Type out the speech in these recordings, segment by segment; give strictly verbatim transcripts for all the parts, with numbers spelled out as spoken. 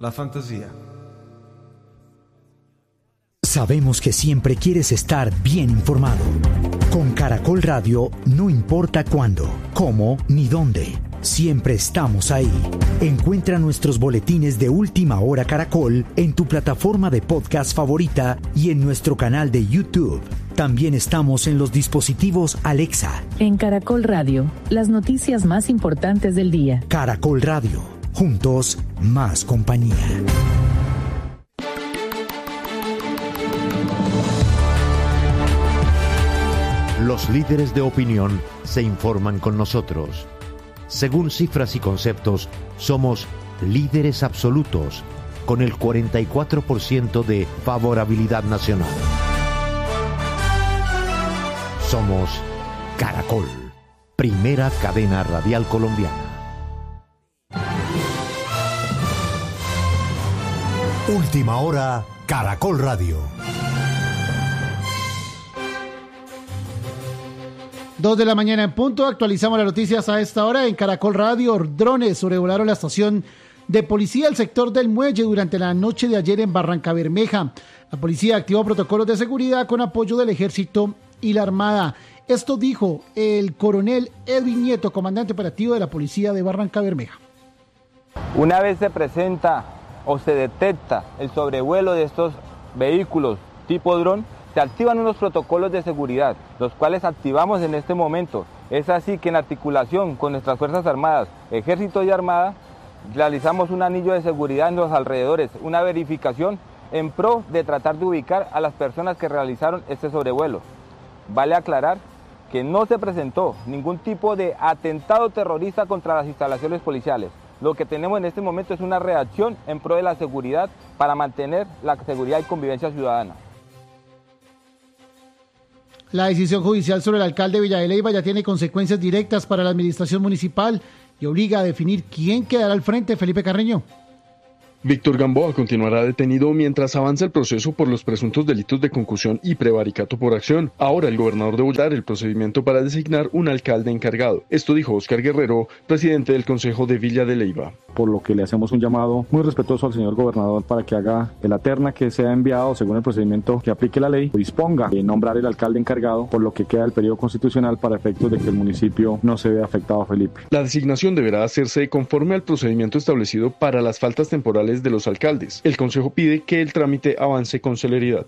la fantasía. Sabemos que siempre quieres estar bien informado. Con Caracol Radio, no importa cuándo, cómo ni dónde. Siempre estamos ahí. Encuentra nuestros boletines de Última Hora Caracol en tu plataforma de podcast favorita y en nuestro canal de YouTube. También estamos en los dispositivos Alexa. En Caracol Radio, las noticias más importantes del día. Caracol Radio, juntos, más compañía. Los líderes de opinión se informan con nosotros. Según cifras y conceptos, somos líderes absolutos, con el cuarenta y cuatro por ciento de favorabilidad nacional. Somos Caracol, primera cadena radial colombiana. Última Hora, Caracol Radio. Dos de la mañana en punto, actualizamos las noticias a esta hora en Caracol Radio. Drones sobrevolaron la estación de policía del sector del Muelle durante la noche de ayer en Barrancabermeja. La policía activó protocolos de seguridad con apoyo del Ejército y la Armada. Esto dijo el coronel Edwin Nieto, comandante operativo de la policía de Barrancabermeja. Una vez se presenta o se detecta el sobrevuelo de estos vehículos tipo dron, se activan unos protocolos de seguridad, los cuales activamos en este momento. Es así que en articulación con nuestras Fuerzas Armadas, Ejército y Armada, realizamos un anillo de seguridad en los alrededores, una verificación en pro de tratar de ubicar a las personas que realizaron este sobrevuelo. Vale aclarar que no se presentó ningún tipo de atentado terrorista contra las instalaciones policiales. Lo que tenemos en este momento es una reacción en pro de la seguridad para mantener la seguridad y convivencia ciudadana. La decisión judicial sobre el alcalde de Villa de Leyva ya tiene consecuencias directas para la administración municipal y obliga a definir quién quedará al frente. Felipe Carreño. Víctor Gamboa continuará detenido mientras avanza el proceso por los presuntos delitos de concusión y prevaricato por acción. Ahora el gobernador debe dar el procedimiento para designar un alcalde encargado. Esto dijo Oscar Guerrero, presidente del Consejo de Villa de Leyva. Por lo que le hacemos un llamado muy respetuoso al señor gobernador para que haga la terna que sea enviado según el procedimiento que aplique la ley, o disponga de nombrar el alcalde encargado, por lo que queda el periodo constitucional para efectos de que el municipio no se vea afectado, Felipe. La designación deberá hacerse conforme al procedimiento establecido para las faltas temporales de los alcaldes. El Consejo pide que el trámite avance con celeridad.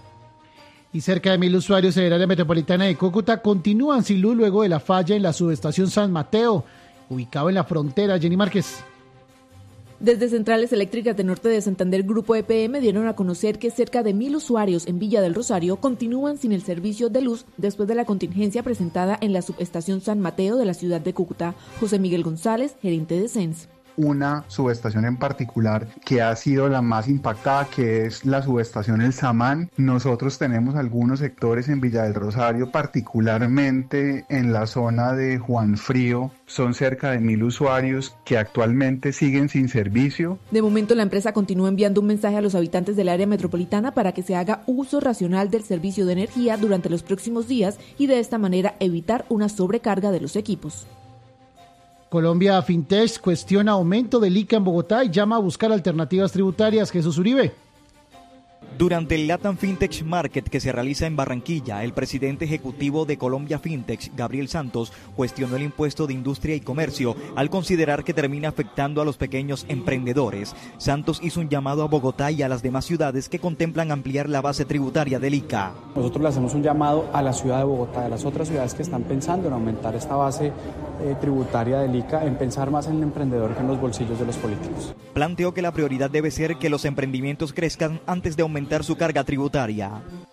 Y cerca de mil usuarios en el área metropolitana de Cúcuta continúan sin luz luego de la falla en la subestación San Mateo, ubicado en la frontera. Jenny Márquez. Desde Centrales Eléctricas de Norte de Santander, Grupo E P M, dieron a conocer que cerca de mil usuarios en Villa del Rosario continúan sin el servicio de luz después de la contingencia presentada en la subestación San Mateo de la ciudad de Cúcuta. José Miguel González, gerente de C E N S. Una subestación en particular que ha sido la más impactada, que es la subestación El Samán. Nosotros tenemos algunos sectores en Villa del Rosario, particularmente en la zona de Juan Frío. Son cerca de mil usuarios que actualmente siguen sin servicio. De momento, la empresa continúa enviando un mensaje a los habitantes del área metropolitana para que se haga uso racional del servicio de energía durante los próximos días y de esta manera evitar una sobrecarga de los equipos. Colombia Fintech cuestiona aumento del I C A en Bogotá y llama a buscar alternativas tributarias. Jesús Uribe. Durante el Latam Fintech Market que se realiza en Barranquilla, el presidente ejecutivo de Colombia Fintech, Gabriel Santos, cuestionó el impuesto de industria y comercio al considerar que termina afectando a los pequeños emprendedores. Santos hizo un llamado a Bogotá y a las demás ciudades que contemplan ampliar la base tributaria del I C A. Nosotros le hacemos un llamado a la ciudad de Bogotá, a las otras ciudades que están pensando en aumentar esta base eh, tributaria del I C A, en pensar más en el emprendedor que en los bolsillos de los políticos. Planteó que la prioridad debe ser que los emprendimientos crezcan antes de aumentar su carga tributaria.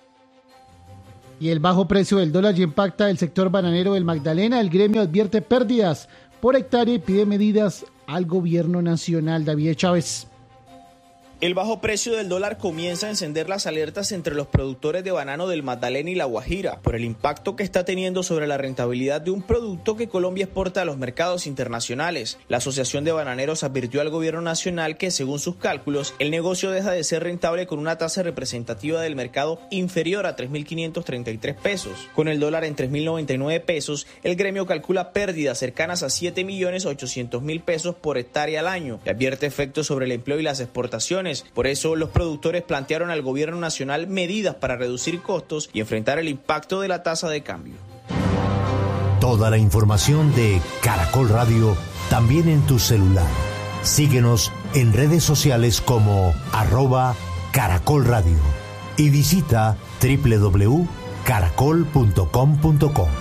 Y el bajo precio del dólar ya impacta el sector bananero del Magdalena. El gremio advierte pérdidas por hectárea y pide medidas al gobierno nacional. David Chávez. El bajo precio del dólar comienza a encender las alertas entre los productores de banano del Magdalena y La Guajira por el impacto que está teniendo sobre la rentabilidad de un producto que Colombia exporta a los mercados internacionales. La Asociación de Bananeros advirtió al gobierno nacional que, según sus cálculos, el negocio deja de ser rentable con una tasa representativa del mercado inferior a tres mil quinientos treinta y tres pesos. Con el dólar en tres mil noventa y nueve pesos, el gremio calcula pérdidas cercanas a siete millones ochocientos mil pesos por hectárea al año y advierte efectos sobre el empleo y las exportaciones. Por eso, los productores plantearon al gobierno nacional medidas para reducir costos y enfrentar el impacto de la tasa de cambio. Toda la información de Caracol Radio también en tu celular. Síguenos en redes sociales como arroba Caracol Radio y visita doble u doble u doble u punto caracol punto com punto co.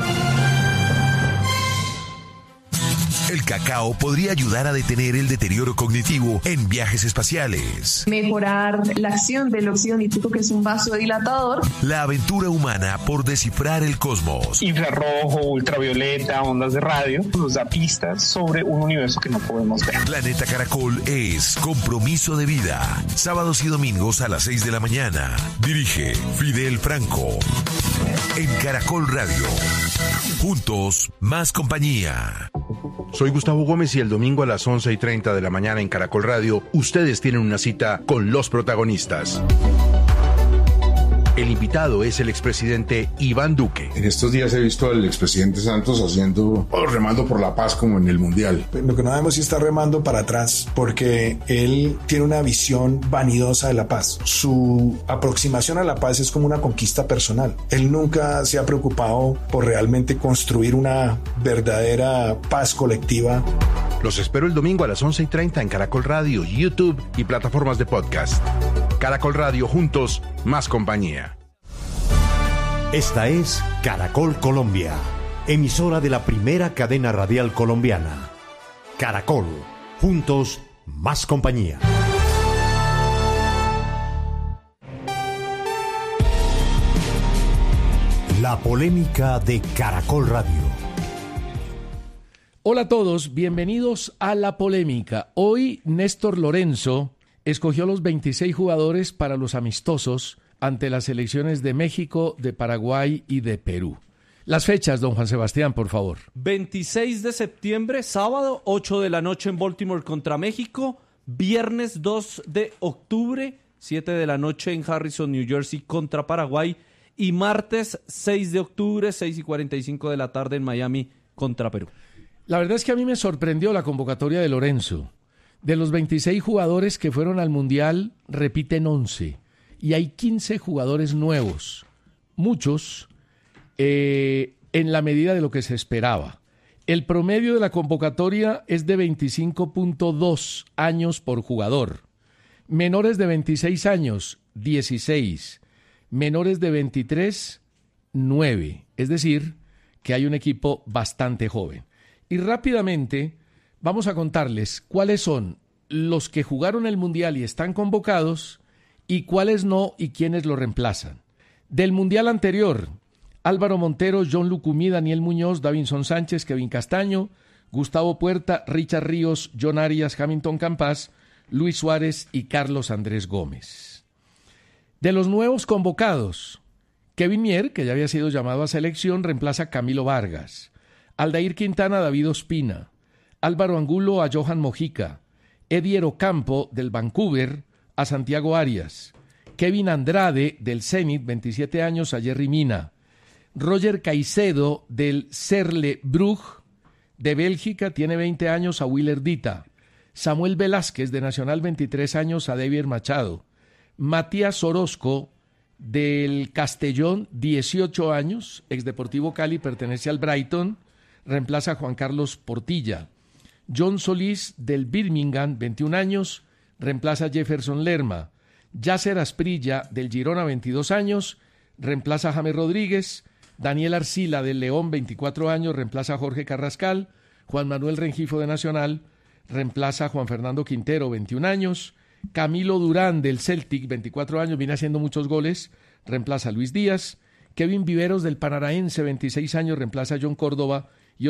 El cacao podría ayudar a detener el deterioro cognitivo en viajes espaciales. Mejorar la acción del óxido nítrico, que es un vasodilatador. La aventura humana por descifrar el cosmos. Infrarrojo, ultravioleta, ondas de radio, nos da pistas sobre un universo que no podemos ver. Planeta Caracol es compromiso de vida. Sábados y domingos a las seis de la mañana. Dirige Fidel Franco. En Caracol Radio. Juntos, más compañía. Soy Gustavo Gómez y el domingo a las once y treinta de la mañana en Caracol Radio, ustedes tienen una cita con los protagonistas. El invitado es el expresidente Iván Duque. En estos días he visto al expresidente Santos haciendo, oh, remando por la paz como en el Mundial. Lo que no sabemos si está remando para atrás, porque él tiene una visión vanidosa de la paz. Su aproximación a la paz es como una conquista personal. Él nunca se ha preocupado por realmente construir una verdadera paz colectiva. Los espero el domingo a las once y treinta en Caracol Radio, YouTube y plataformas de podcast. Caracol Radio, juntos, más compañía. Esta es Caracol Colombia, emisora de la primera cadena radial colombiana. Caracol, juntos, más compañía. La polémica de Caracol Radio. Hola a todos, bienvenidos a La Polémica. Hoy Néstor Lorenzo escogió los veintiséis jugadores para los amistosos ante las selecciones de México, de Paraguay y de Perú. Las fechas, don Juan Sebastián, por favor. veintiséis de septiembre, sábado, ocho de la noche en Baltimore contra México. Viernes dos de octubre, siete de la noche en Harrison, New Jersey contra Paraguay. Y martes seis de octubre, seis y cuarenta y cinco de la tarde en Miami contra Perú. La verdad es que a mí me sorprendió la convocatoria de Lorenzo. De los veintiséis jugadores que fueron al Mundial, repiten once. Y hay quince jugadores nuevos. Muchos eh, en la medida de lo que se esperaba. El promedio de la convocatoria es de veinticinco punto dos años por jugador. Menores de veintiséis años, dieciséis. Menores de veintitrés, nueve. Es decir, que hay un equipo bastante joven. Y rápidamente vamos a contarles cuáles son los que jugaron el Mundial y están convocados y cuáles no y quiénes lo reemplazan. Del Mundial anterior, Álvaro Montero, John Lucumí, Daniel Muñoz, Davinson Sánchez, Kevin Castaño, Gustavo Puerta, Richard Ríos, John Arias, Hamilton Campas, Luis Suárez y Carlos Andrés Gómez. De los nuevos convocados, Kevin Mier, que ya había sido llamado a selección, reemplaza a Camilo Vargas. Aldair Quintana, David Ospina. Álvaro Angulo a Johan Mojica. Eddie Ocampo del Vancouver a Santiago Arias. Kevin Andrade del Zenit, veintisiete años, a Jerry Mina. Roger Caicedo del Cercle Brugge de Bélgica, tiene veinte años, a Willer Dita. Samuel Velázquez de Nacional, veintitrés años, a David Machado. Matías Orozco del Castellón, dieciocho años, ex Deportivo Cali, pertenece al Brighton, reemplaza a Juan Carlos Portilla. John Solís del Birmingham, veintiún años, reemplaza a Jefferson Lerma. Yasser Asprilla del Girona, veintidós años, reemplaza a James Rodríguez. Daniel Arcila del León, veinticuatro años, reemplaza a Jorge Carrascal. Juan Manuel Rengifo de Nacional reemplaza a Juan Fernando Quintero, veintiún años. Camilo Durán del Celtic, veinticuatro años, viene haciendo muchos goles, reemplaza a Luis Díaz. Kevin Viveros del Paranaense, veintiséis años, reemplaza a John Córdoba